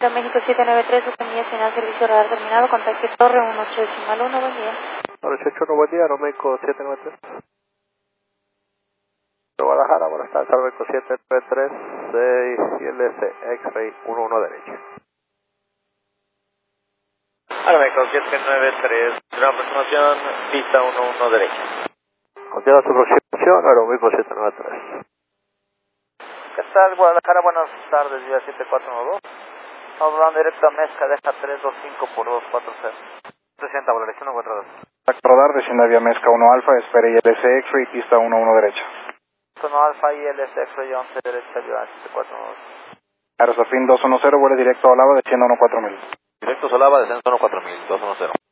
México 793, compañía señal servicio radar terminado, contacto Torre 18.1, buen día. Torre 18.1, buen día, Aeroméxico 793. Guadalajara, buenas tardes, Aeroméxico 793, 6, ILS X-Ray 11 derecha. Aeroméxico 793, una aproximación, pista 11 derecha. Continúa su aproximación, Aeroméxico 793. ¿Qué tal, Guadalajara? Buenas tardes, vía 7412. Estamos hablando directo a Mezca, deja 325 por 240. Presenta, valoración 142. Radar, descienda vía Mezca 1 Alfa, espere ILS X-Ray, pista 11 derecha. 1 Alfa, ILS X-Ray 11 derecha, vía 7412. Aerosafin 210, vuele directo a Olava, descienda 14000. Directo Solava, descenso 4000, 210.